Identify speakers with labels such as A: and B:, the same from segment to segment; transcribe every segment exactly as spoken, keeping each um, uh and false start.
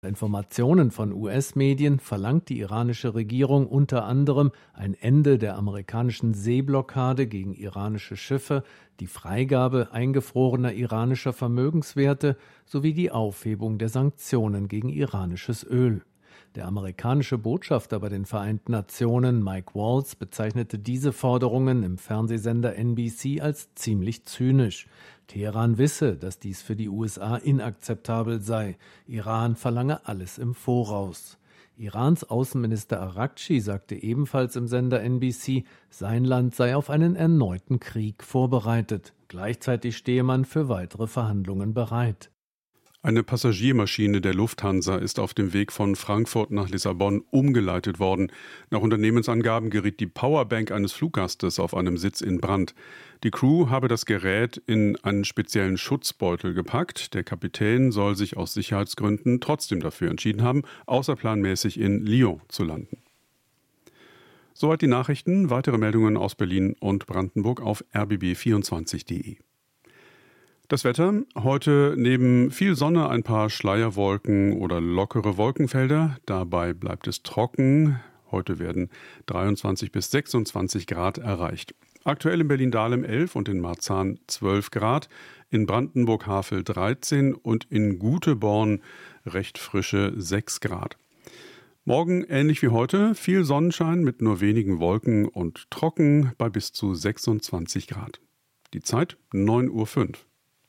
A: Informationen von U S-Medien verlangt die iranische Regierung unter anderem ein Ende der amerikanischen Seeblockade gegen iranische Schiffe, die Freigabe eingefrorener iranischer Vermögenswerte sowie die Aufhebung der Sanktionen gegen iranisches Öl. Der amerikanische Botschafter bei den Vereinten Nationen, Mike Waltz, bezeichnete diese Forderungen im Fernsehsender N B C als ziemlich zynisch. Teheran wisse, dass dies für die U S A inakzeptabel sei. Iran verlange alles im Voraus. Irans Außenminister Araghchi sagte ebenfalls im Sender N B C, sein Land sei auf einen erneuten Krieg vorbereitet. Gleichzeitig stehe man für weitere Verhandlungen bereit.
B: Eine Passagiermaschine der Lufthansa ist auf dem Weg von Frankfurt nach Lissabon umgeleitet worden. Nach Unternehmensangaben geriet die Powerbank eines Fluggastes auf einem Sitz in Brand. Die Crew habe das Gerät in einen speziellen Schutzbeutel gepackt. Der Kapitän soll sich aus Sicherheitsgründen trotzdem dafür entschieden haben, außerplanmäßig in Lyon zu landen. Soweit die Nachrichten. Weitere Meldungen aus Berlin und Brandenburg auf r b b vierundzwanzig punkt d e. Das Wetter, heute neben viel Sonne ein paar Schleierwolken oder lockere Wolkenfelder. Dabei bleibt es trocken. Heute werden dreiundzwanzig bis sechsundzwanzig Grad erreicht. Aktuell in Berlin-Dahlem elf und in Marzahn zwölf Grad, in Brandenburg-Havel dreizehn und in Guteborn recht frische sechs Grad. Morgen ähnlich wie heute, viel Sonnenschein mit nur wenigen Wolken und trocken bei bis zu sechsundzwanzig Grad. Die Zeit neun Uhr fünf.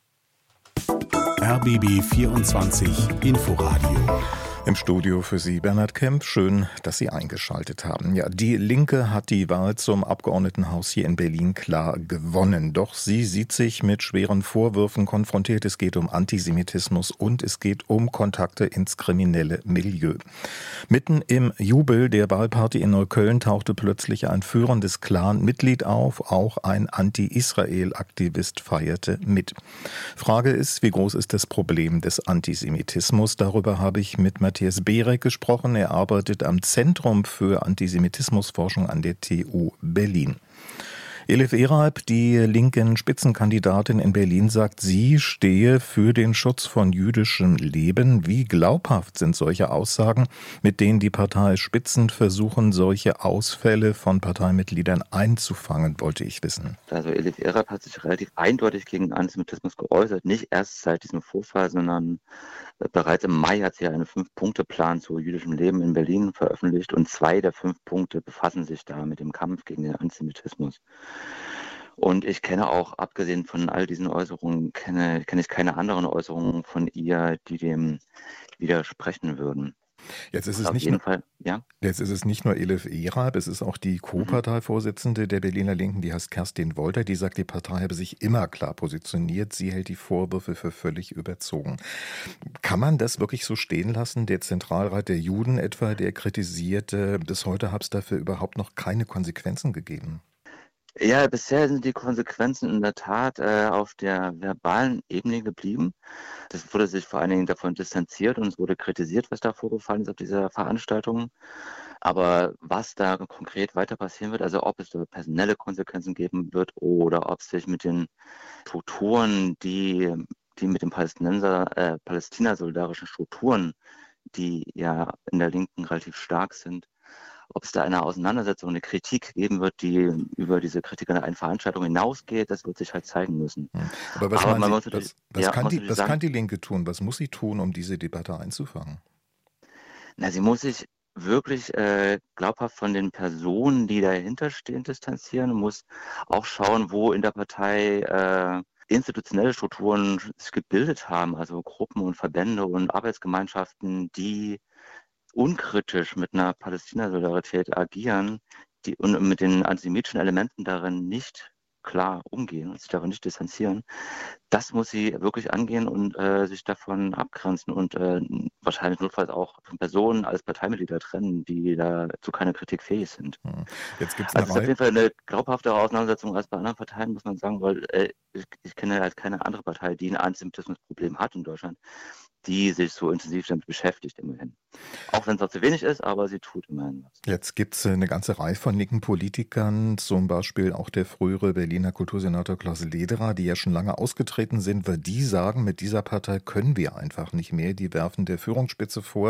C: R B B vierundzwanzig Inforadio.
D: Im Studio für Sie Bernhard Kemp. Schön, dass Sie eingeschaltet haben. Ja, die Linke hat die Wahl zum Abgeordnetenhaus hier in Berlin klar gewonnen. Doch sie sieht sich mit schweren Vorwürfen konfrontiert. Es geht um Antisemitismus und es geht um Kontakte ins kriminelle Milieu. Mitten im Jubel der Wahlparty in Neukölln tauchte plötzlich ein führendes Clan-Mitglied auf. Auch ein Anti-Israel-Aktivist feierte mit. Frage ist, wie groß ist das Problem des Antisemitismus? Darüber habe ich mit Matthias Berek gesprochen. Er arbeitet am Zentrum für Antisemitismusforschung an der T U Berlin. Elif Eralp, die linken Spitzenkandidatin in Berlin, sagt, sie stehe für den Schutz von jüdischem Leben. Wie glaubhaft sind solche Aussagen, mit denen die Parteispitzen versuchen, solche Ausfälle von Parteimitgliedern einzufangen, wollte ich wissen.
E: Also Elif Eralp hat sich relativ eindeutig gegen Antisemitismus geäußert, nicht erst seit diesem Vorfall, sondern bereits im Mai hat sie einen Fünf-Punkte-Plan zu jüdischem Leben in Berlin veröffentlicht und zwei der fünf Punkte befassen sich da mit dem Kampf gegen den Antisemitismus. Und ich kenne auch, abgesehen von all diesen Äußerungen, kenne, kenne ich keine anderen Äußerungen von ihr, die dem widersprechen würden.
D: Jetzt ist, es
E: Auf
D: nicht
E: jeden
D: nur,
E: Fall, ja.
D: jetzt ist es nicht nur Elif Eralp, es ist auch die Co-Parteivorsitzende der Berliner Linken, die heißt Kerstin Wolter, die sagt, die Partei habe sich immer klar positioniert. Sie hält die Vorwürfe für völlig überzogen. Kann man das wirklich so stehen lassen? Der Zentralrat der Juden etwa, der kritisierte, bis heute habe es dafür überhaupt noch keine Konsequenzen gegeben.
E: Ja, bisher sind die Konsequenzen in der Tat äh, auf der verbalen Ebene geblieben. Das wurde sich vor allen Dingen davon distanziert und es wurde kritisiert, was da vorgefallen ist auf dieser Veranstaltung. Aber was da konkret weiter passieren wird, also ob es da personelle Konsequenzen geben wird oder ob sich mit den Strukturen, die, die mit den Palästinenser, äh, Palästina-solidarischen Strukturen, die ja in der Linken relativ stark sind, ob es da eine Auseinandersetzung, eine Kritik geben wird, die über diese Kritik an einer Veranstaltung hinausgeht, das wird sich halt zeigen müssen.
D: Aber was,
E: Aber man
D: Sie,
E: muss
D: was, was,
E: ja,
D: kann,
E: muss
D: die, was
E: sagen,
D: kann die Linke tun? Was muss sie tun, um diese Debatte einzufangen?
E: Na, sie muss sich wirklich äh, glaubhaft von den Personen, die dahinter stehen, distanzieren und muss auch schauen, wo in der Partei äh, institutionelle Strukturen sich gebildet haben, also Gruppen und Verbände und Arbeitsgemeinschaften, die unkritisch mit einer Palästina-Solidarität agieren, die und mit den antisemitischen Elementen darin nicht klar umgehen und sich darin nicht distanzieren. Das muss sie wirklich angehen und äh, sich davon abgrenzen und äh, wahrscheinlich notfalls auch von Personen als Parteimitglieder trennen, die dazu keine Kritik fähig sind.
D: Jetzt gibt's
E: also es ist
D: eine
E: auf jeden Fall eine glaubhaftere Auseinandersetzung als bei anderen Parteien, muss man sagen, weil äh, ich, ich kenne halt keine andere Partei, die ein Antisemitismusproblem hat in Deutschland, die sich so intensiv damit beschäftigt immerhin. Auch wenn es noch zu wenig ist, aber sie tut immerhin was.
D: Jetzt gibt es eine ganze Reihe von linken Politikern, zum Beispiel auch der frühere Berliner Kultursenator Klaus Lederer, die ja schon lange ausgetreten sind, weil die sagen, mit dieser Partei können wir einfach nicht mehr. Die werfen der Führungsspitze vor,